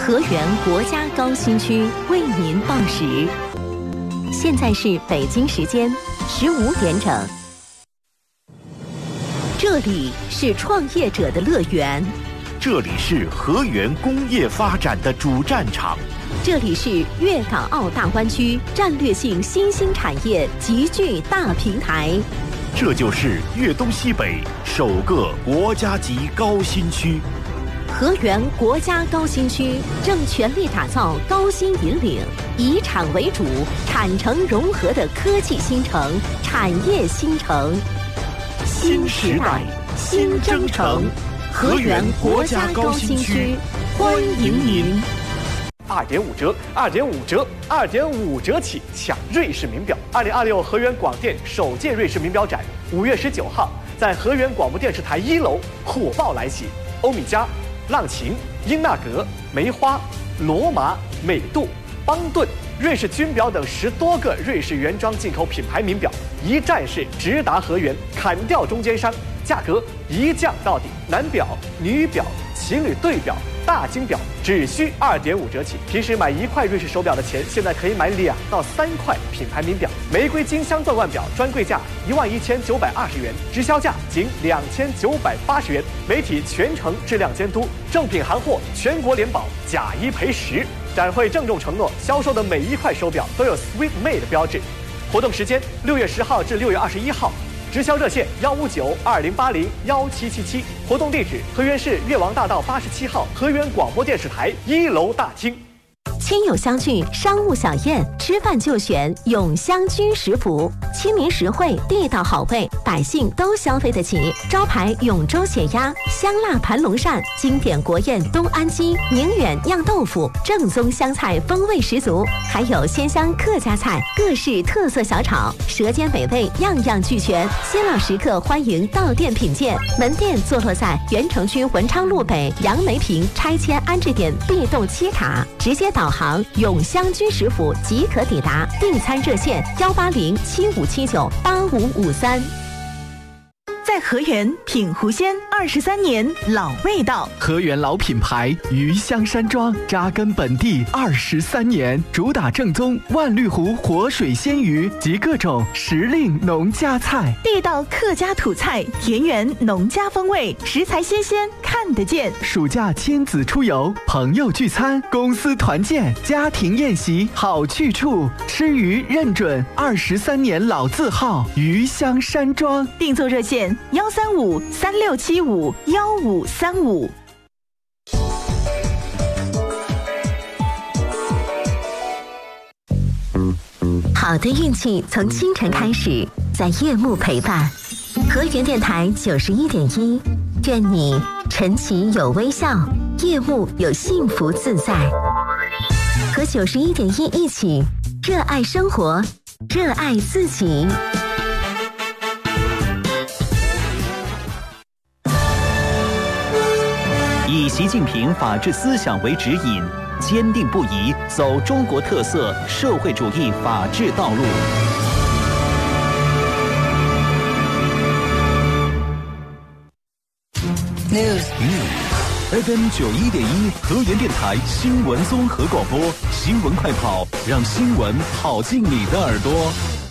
河源国家高新区为您报时。现在是北京时间15点整。这里是创业者的乐园， 这里是河源工业发展的主战场， 这里是粤港澳大湾区战略性新兴产业集聚大平台， 这就是粤东西北首个国家级高新区。 河源国家高新区正全力打造高新引领、以产为主、产城融合的科技新城、产业新城。新时代，新征程，河源国家高新区，欢迎您 ！2.5折，2.5折，2.5折起抢瑞士名表！2026河源广电首届瑞士名表展5月19号在河源广播电视台1楼火爆来袭，欧米茄、浪琴、英纳格、梅花、罗马、美度、邦顿、瑞士军表等10多个瑞士原装进口品牌名表，一站式直达河源，砍掉中间商，价格一降到底。男表、女表、情侣对表、大金表只需2.5折起。平时买1块瑞士手表的钱，现在可以买2到3块品牌名表。玫瑰金镶钻腕表专柜价11920元，直销价仅2980元。媒体全程质量监督，正品行货全国联保，假1赔10。展会郑重承诺，销售的每1块手表都有 Sweet Made 标志。活动时间6月10号至6月21号。直销热线15920801777，活动地址河源市越王大道87号河源广播电视台1楼大厅。 亲友相聚，商务小宴，吃饭就选永香居食府，亲民实惠，地道好味，百姓都消费得起。招牌永州血鸭、香辣盘龙鳝，经典国宴东安鸡、宁远酿豆腐，正宗湘菜风味十足，还有鲜香客家菜，各式特色小炒，舌尖美味样样俱全。新老食客欢迎到店品鉴。门店坐落在原城区文昌路北杨梅坪拆迁安置点 B 栋7卡，直接导航永香居食府即可抵达。订餐热线18075798553。 在河源品湖鲜23年老味道， 河源老品牌鱼香山庄扎根本地23年，主打正宗万绿湖活水鲜鱼及各种时令农家菜， 地道客家土菜，田园农家风味，食材新鲜看得见。 暑假亲子出游，朋友聚餐，公司团建，家庭宴席好去处，吃鱼认准23年老字号鱼香山庄。 订座热线13536751535。 好的运气从清晨开始，在夜幕陪伴。河源电台91.1，愿你晨起有微笑，夜幕有幸福自在。和91.1一起，热爱生活，热爱自己。 以习近平法治思想为指引，坚定不移走中国特色社会主义法治道路。News FM 91.1河源电台新闻综合广播，新闻快跑，让新闻跑进你的耳朵。